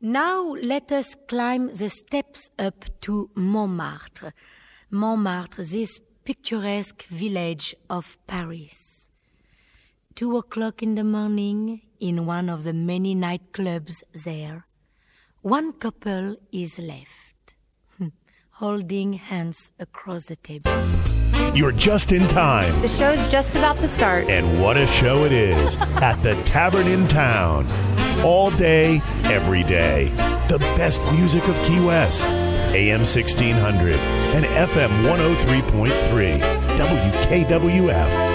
Now let us climb the steps up to Montmartre. Montmartre, this picturesque village of Paris. 2 o'clock in the morning, in one of the many nightclubs there, one couple is left, holding hands across the table. You're just in time. The show's just about to start. And what a show it is at the Tavern in Town. All day, every day. The best music of Key West. AM 1600 and FM 103.3. WKWF.